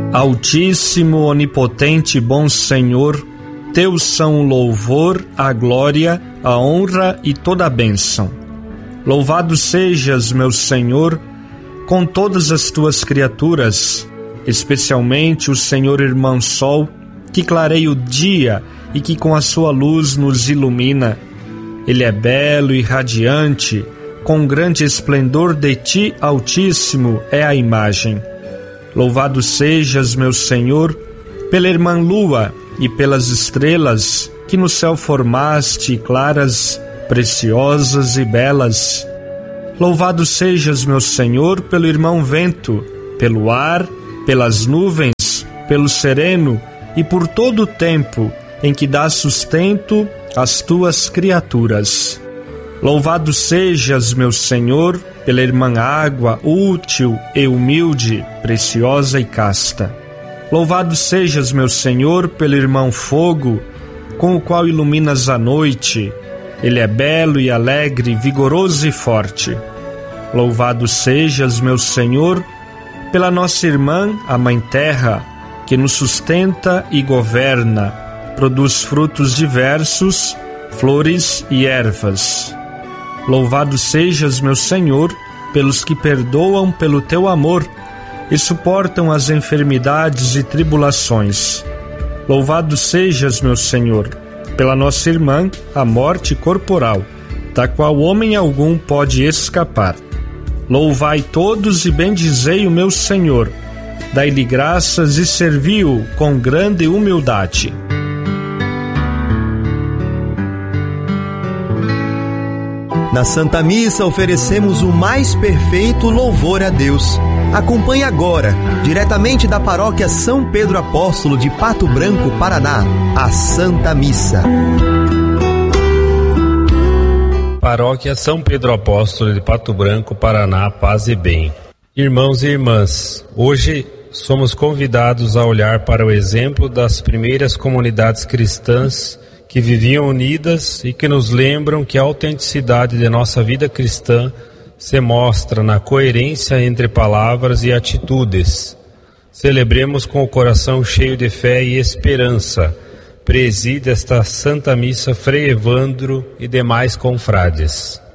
Altíssimo, onipotente e bom Senhor, Teus são o louvor, a glória, a honra e toda a bênção. Louvado sejas, meu Senhor, com todas as Tuas criaturas, especialmente o Senhor Irmão Sol, que clareia o dia e que com a sua luz nos ilumina. Ele é belo e radiante, com grande esplendor de Ti, Altíssimo, é a imagem. Louvado sejas, meu Senhor, pela Irmã Lua e pelas estrelas que no céu formaste, claras, preciosas e belas. Louvado sejas, meu Senhor, pelo Irmão Vento, pelo ar, pelas nuvens, pelo sereno e por todo o tempo em que dá sustento às Tuas criaturas. Louvado sejas, meu Senhor, pela Irmã Água, útil e humilde, preciosa e casta. Louvado sejas, meu Senhor, pelo Irmão Fogo, com o qual iluminas a noite. Ele é belo e alegre, vigoroso e forte. Louvado sejas, meu Senhor, pela nossa Irmã, a Mãe Terra, que nos sustenta e governa, produz frutos diversos, flores e ervas. Louvado sejas, meu Senhor, pelos que perdoam pelo Teu amor e suportam as enfermidades e tribulações. Louvado sejas, meu Senhor, pela nossa Irmã, a morte corporal, da qual homem algum pode escapar. Louvai todos e bendizei o meu Senhor, dai-lhe graças e servi-o com grande humildade. Na Santa Missa oferecemos o mais perfeito louvor a Deus. Acompanhe agora, diretamente da Paróquia São Pedro Apóstolo de Pato Branco, Paraná, a Santa Missa. Paróquia São Pedro Apóstolo de Pato Branco, Paraná, paz e bem. Irmãos e irmãs, hoje somos convidados a olhar para o exemplo das primeiras comunidades cristãs que viviam unidas e que nos lembram que a autenticidade de nossa vida cristã se mostra na coerência entre palavras e atitudes. Celebremos com o coração cheio de fé e esperança. Preside esta Santa Missa Frei Evandro e demais confrades.